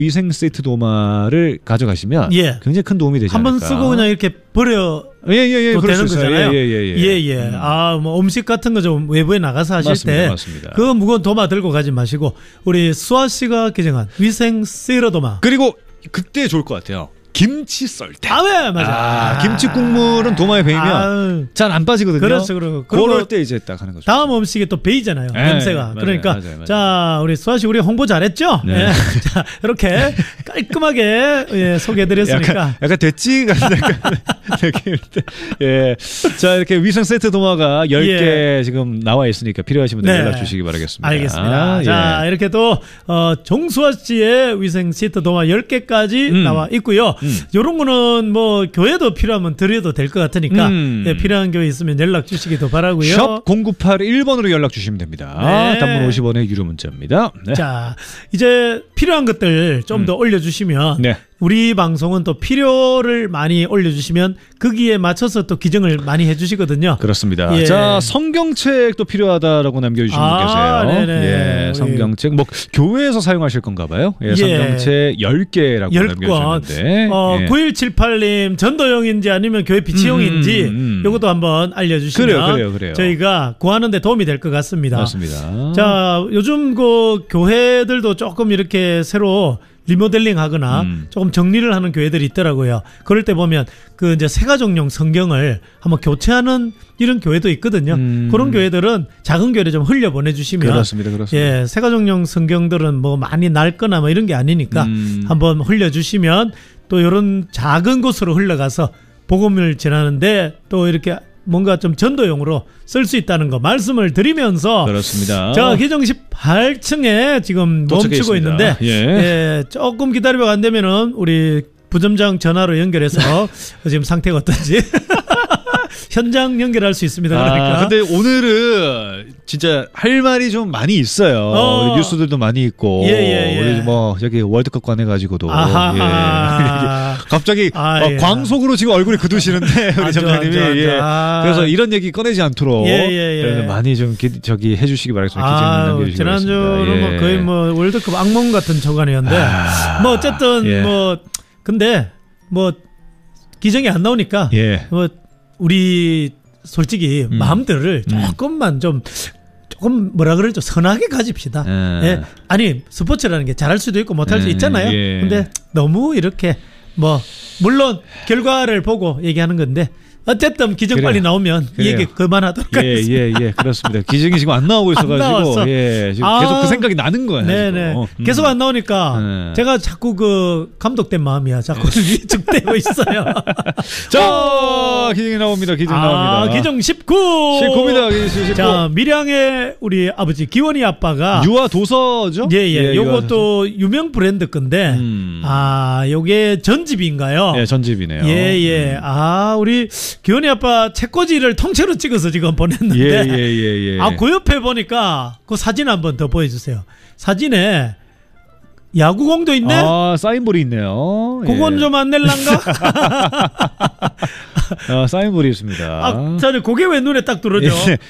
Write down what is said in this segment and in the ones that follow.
위생 세트 도마를 가져가시면 예. 굉장히 큰 도움이 되지 않을까. 한번 쓰고 그냥 이렇게 버려 예, 또 되는 거잖아요. 예. 뭐 음식 같은 거 좀 외부에 나가서 하실 때 맞습니다. 그 무거운 도마 들고 가지 마시고 우리 수아 씨가 개정한 위생 세러 도마. 그리고 그때 좋을 것 같아요. 김치 썰 때. 네, 맞아. 김치 국물은 도마에 베이면 잘 안 빠지거든요. 그렇죠. 그럴 때 이제 딱 하는 거죠. 다음 음식에 또 베이잖아요. 냄새가. 맞아요, 그러니까 맞아요. 자, 우리 수아 씨 우리 홍보 잘했죠? 네. 네. 자, 이렇게 깔끔하게 소개해드렸으니까. 약간 됐지 같은 느낌일 때. 예. 자, 이렇게 위생 세트 도마가 10개 지금 나와 있으니까 필요하신 분들 연락 주시기 바라겠습니다. 알겠습니다. 자, 이렇게 또 정수아 씨의 위생 세트 도마 10개까지 나와 있고요. 이런 거는 뭐 교회도 필요하면 드려도 될 것 같으니까 필요한 교회 있으면 연락 주시기도 바라고요. 샵 0981번으로 연락 주시면 됩니다. 네. 단문 50원의 유료 문자입니다. 네. 자, 이제 필요한 것들 좀 더 올려주시면 네. 우리 방송은 또 필요를 많이 올려주시면 거기에 맞춰서 또 기증을 많이 해주시거든요. 그렇습니다. 예. 자, 성경책도 필요하다라고 남겨주신 분 계세요. 네네. 예, 성경책 뭐 교회에서 사용하실 건가 봐요. 예, 성경책 10개라고 남겨주셨는데 9178님 전도용인지 아니면 교회 비치용인지 이것도 한번 알려주시면 그래요. 저희가 구하는 데 도움이 될 것 같습니다. 맞습니다. 자, 요즘 그 교회들도 조금 이렇게 새로 리모델링 하거나 조금 정리를 하는 교회들이 있더라고요. 그럴 때 보면 그 이제 세가족용 성경을 한번 교체하는 이런 교회도 있거든요. 그런 교회들은 작은 교회를 좀 흘려 보내주시면 그렇습니다. 예, 세가족용 성경들은 뭐 많이 낡거나 뭐 이런 게 아니니까 한번 흘려주시면 또 이런 작은 곳으로 흘러가서 복음을 전하는데 또 이렇게 뭔가 좀 전도용으로 쓸 수 있다는 거 말씀을 드리면서 그렇습니다. 자, 기정 18층에 지금 멈추고 있는데 예, 조금 기다리면 안 되면은 우리 부점장 전화로 연결해서 지금 상태가 어떤지 현장 연결할 수 있습니다. 그러니까. 근데 오늘은 진짜 할 말이 좀 많이 있어요. 우리 뉴스들도 많이 있고, 우리 뭐 저기 월드컵 관해가지고도 갑자기 광속으로 지금 얼굴이 굳으시는데 우리 점장님이 그래서 이런 얘기 꺼내지 않도록 많이 좀 저기 해주시기 바라겠습니다. 지난주는 뭐 거의 뭐 월드컵 악몽 같은 조간이었는데 뭐 어쨌든 뭐 근데 뭐 기정이 안 나오니까 뭐 우리 솔직히 마음들을 조금만 조금 뭐라 그러죠, 선하게 가집시다. 예. 아니 스포츠라는 게 잘할 수도 있고 못할 수 있잖아요. 근데 너무 이렇게 뭐 물론 결과를 보고 얘기하는 건데 어쨌든 기증 빨리 나오면 이 얘기 그만하도록 하겠습니다. 예, 그렇습니다. 기증이 지금 안 나오고 있어가지고 지금 계속 그 생각이 나는 거예요. 네네. 계속 안 나오니까 제가 자꾸 그 감독된 마음이야. 자꾸 위축되고 있어요. 자, 기증이 나옵니다. 나옵니다. 기증 19입니다. 19입니다. 자, 밀양의 우리 아버지 기원이 아빠가 유아 도서죠? 요것도 유명 브랜드 건데 요게 전집인가요? 예, 전집이네요. 우리 기원이 아빠 책꽂이를 통째로 찍어서 지금 보냈는데 그 옆에 보니까 그 사진 한번 더 보여주세요. 사진에 야구공도 있네. 사인볼이 있네요. 그건 좀 안 낼란가? 사인볼이 있습니다. 저는 그게 왜 눈에 딱 들어오죠?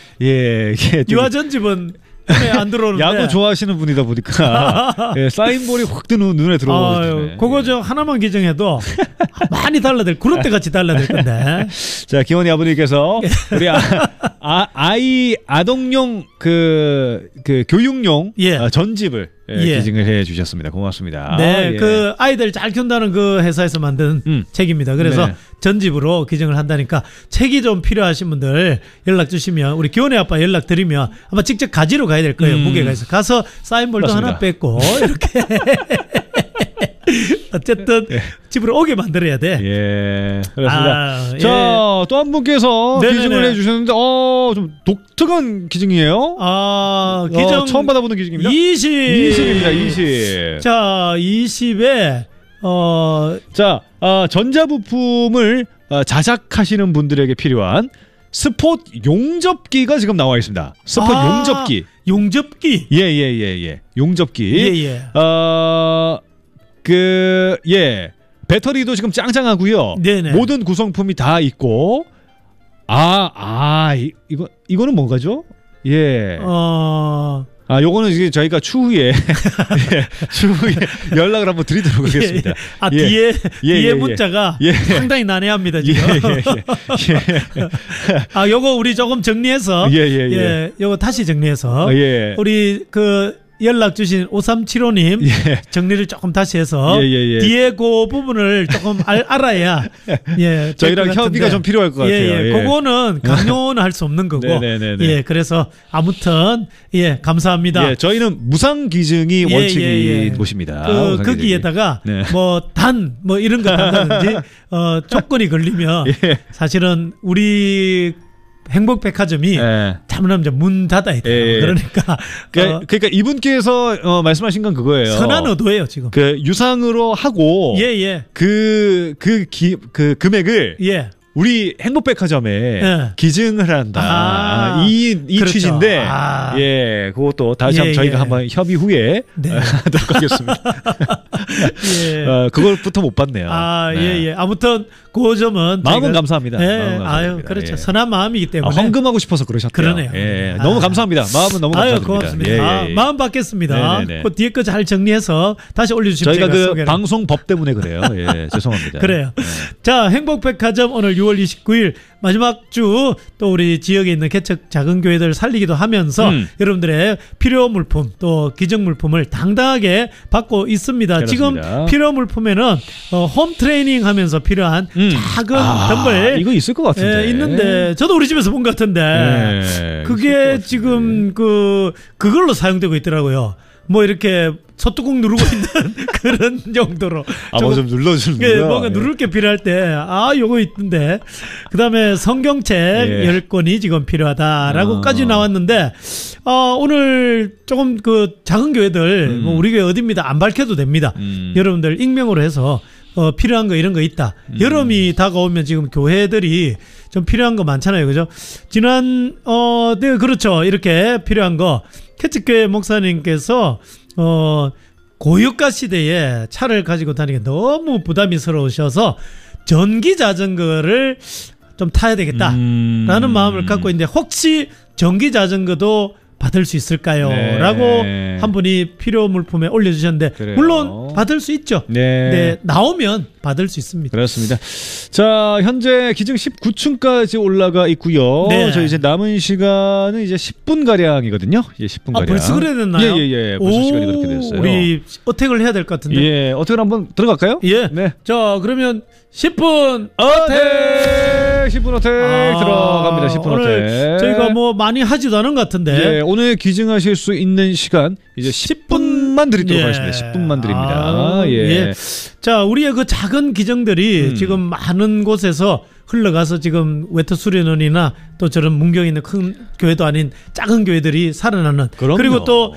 유아전집은 안 들어오는데 야구 좋아하시는 분이다 보니까 사인볼이 확 눈에 들어오거든요. 그거 저 하나만 기증해도 많이 달라들 그룹대 같이 달라들 건데. 자, 기원이 아버님께서 우리 아동용 그 교육용 전집을 기증을 해 주셨습니다. 고맙습니다. 네, 그 아이들 잘 키운다는 그 회사에서 만든 책입니다. 그래서 전집으로 기증을 한다니까 책이 좀 필요하신 분들 연락 주시면 우리 기원의 아빠 연락 드리면 아마 직접 가지러 가야 될 거예요. 무게가 있어. 가서 사인볼도 맞습니다. 하나 뺏고 이렇게 어쨌든 집으로 오게 만들어야 돼. 그렇습니다. 자, 또 한 분께서 기증을 해주셨는데 좀 독특한 기증이에요. 기증 처음 받아보는 기증입니다. 20입니다. 20. 자, 20에 전자부품을 자작하시는 분들에게 필요한 스폿 용접기가 지금 나와 있습니다. 스폿 용접기. 용접기. 용접기. 배터리도 지금 짱짱하고요. 네네. 모든 구성품이 다 있고. 이거는 뭔가죠? 요거는 이제 저희가 추후에 추후에 연락을 한번 드리도록 하겠습니다. 뒤에 문자가 상당히 난해합니다 지금. 요거 우리 조금 정리해서 요거 다시 정리해서 우리 그 연락 주신 5375님 정리를 조금 다시 해서 뒤에 그 부분을 조금 알아야 저희랑 협의가 좀 필요할 것 같아요. 그거는 강요는 할 수 없는 거고. 그래서 아무튼 감사합니다. 저희는 무상 기증이 원칙인 곳입니다. 거기에다가 뭐 이런 거 한다든지 조건이 걸리면 사실은 우리 행복백화점이 잘못하면 문 닫아야 돼요. 그러니까 이분께서 말씀하신 건 그거예요. 선한 의도예요 지금. 그 유상으로 하고 그 금액을 우리 행복백화점에 기증을 한다. 이 그렇죠. 취지인데, 그것도 다시 한번 저희가 한번 협의 후에 하도록 하겠습니다. 그걸부터 못 봤네요. 아무튼 그 점은 마음은 감사합니다. 그렇죠. 선한 마음이기 때문에 헌금하고 싶어서 그러셨대요. 그러네요. 너무 감사합니다. 마음은 너무 감사드립니다. 고맙습니다. 마음 받겠습니다. 그 뒤에 거 잘 정리해서 다시 올려주시면 저희가 그 방송법 때문에 그래요. 죄송합니다. 그래요. 자, 행복백화점 오늘 6월 29일 마지막 주 또 우리 지역에 있는 개척 작은 교회들 살리기도 하면서 여러분들의 필요 물품 또 기증 물품을 당당하게 받고 있습니다. 그렇습니다. 지금 필요 물품에는 홈 트레이닝 하면서 필요한 작은 덤벨 이거 있을 것 같은데 있는데 저도 우리 집에서 본 것 같은데 그게 지금 그걸로 사용되고 있더라고요. 뭐 이렇게 소뚜껑 누르고 있는 그런 정도로. 뭐 좀 눌러주는구나. 뭔가 누를 게 필요할 때, 요거 있던데. 그 다음에 성경책 10권이 지금 필요하다라고까지 나왔는데, 오늘 조금 그 작은 교회들, 뭐 우리 교회 어디입니다. 안 밝혀도 됩니다. 여러분들 익명으로 해서, 필요한 거 이런 거 있다. 여름이 다가오면 지금 교회들이 좀 필요한 거 많잖아요. 그죠? 네, 그렇죠. 이렇게 필요한 거. 개척교회 목사님께서 고유가 시대에 차를 가지고 다니기 너무 부담스러우셔서 전기 자전거를 좀 타야 되겠다라는 마음을 갖고 있는데 혹시 전기 자전거도 받을 수 있을까요? 라고 한 분이 필요 물품에 올려주셨는데 그래요. 물론 받을 수 있죠. 나오면 받을 수 있습니다. 그렇습니다. 자, 현재 기증 19층까지 올라가 있고요. 저 이제 남은 시간은 이제 10분 가량이거든요. 10분 가량. 벌써 그래야 됐나요? 벌써 시간이 그렇게 됐어요. 우리 어택을 해야 될 것 같은데. 어택을 한번 들어갈까요? 자, 그러면 10분 어택! 10분 어택 들어갑니다. 10분 어택. 저희가 뭐 많이 하지도 않은 것 같은데. 오늘 기증하실 수 있는 시간 이제 10분만 드리도록 하겠습니다. 10분만 드립니다. 자, 우리의 그 작은 기증들이 지금 많은 곳에서 흘러가서 지금 외터 수련원이나 또 저런 문경에 있는 큰 교회도 아닌 작은 교회들이 살아나는. 그리고 또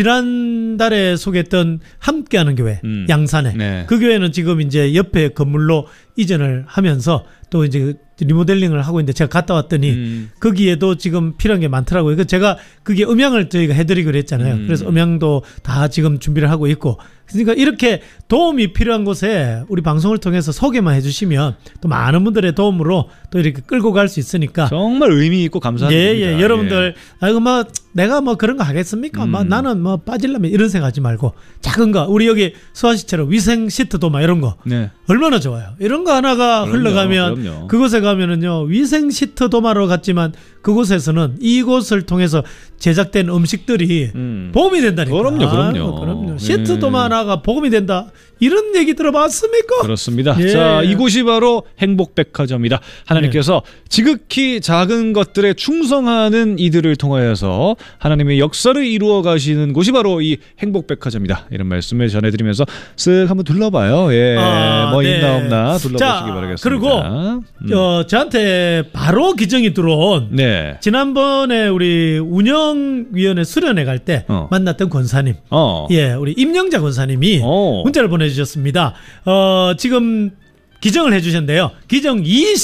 지난달에 소개했던 함께하는 교회 양산에 그 교회는 지금 이제 옆에 건물로 이전을 하면서 또 이제 리모델링을 하고 있는데 제가 갔다 왔더니 거기에도 지금 필요한 게 많더라고요. 그러니까 제가 그게 음향을 저희가 해드리기로 했잖아요. 그래서 음향도 다 지금 준비를 하고 있고 그러니까 이렇게 도움이 필요한 곳에 우리 방송을 통해서 소개만 해주시면 또 많은 분들의 도움으로 또 이렇게 끌고 갈 수 있으니까 정말 의미 있고 감사합니다. 여러분들 뭐 내가 뭐 그런 거 하겠습니까? 나는 뭐 빠질라면 이런 생각하지 말고 작은 거 우리 여기 수아씨처럼 위생 시트 도마 이런 거 얼마나 좋아요. 이런 거 하나가 흘러가면 그곳에 가면은요 위생 시트 도마로 갔지만 그곳에서는 이곳을 통해서 제작된 음식들이 보험이 된다니까. 그럼요. 시트 도마 하나가 보험이 된다. 이런 얘기 들어봤습니까? 그렇습니다. 자, 이곳이 바로 행복백화점이다. 하나님께서 지극히 작은 것들에 충성하는 이들을 통하여서 하나님의 역사를 이루어 가시는 곳이 바로 이 행복백화점이다. 이런 말씀을 전해드리면서 쓱 한번 둘러봐요. 뭐 있나 없나 둘러보시기 바라겠습니다. 그리고 저한테 바로 기증이 들어온 지난번에 우리 운영위원회 수련회 갈 때 만났던 권사님, 우리 임영자 권사님이 문자를 보내주셨습니다. 지금 기증을 해주셨는데요. 기증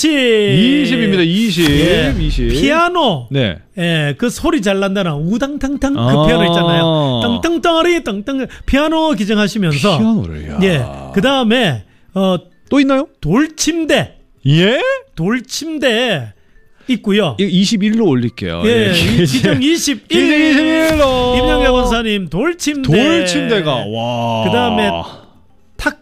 20입니다. 20. 피아노. 그 소리 잘 난다는 우당탕탕 그 피아노 있잖아요. 땅땅땅어리 땅땅 피아노 기증하시면서 피아노를요. 그 다음에 또 있나요? 돌침대. 돌침대. 있고요. 21로 올릴게요. 예, 기정 21로 임영애 원사님 돌침대가 와. 그다음에